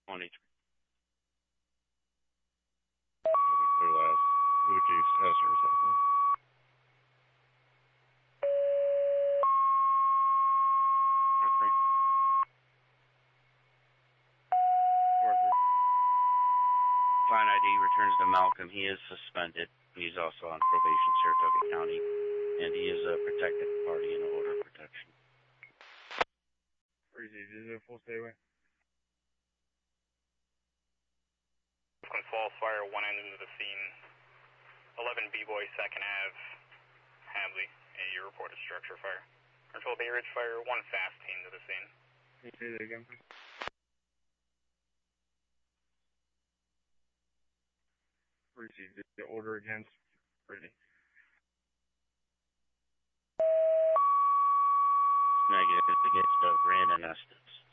23. Clear last. Blue Chiefs, service estimate. 4-3. 4-3. Fine ID returns to Malcolm. He is suspended. He's also on probation, Saratoga County, and he is a protected party in order of protection. Breezy, is it a full stay away? Falls fire, one end into the scene. 11 B-Boy, 2nd Ave, Hadley. You reported structure fire. Control Bay Ridge fire, one fast team to the scene. Can you say that again, please? Breezy, did the order against Brittany? Negative against Brandon Estes.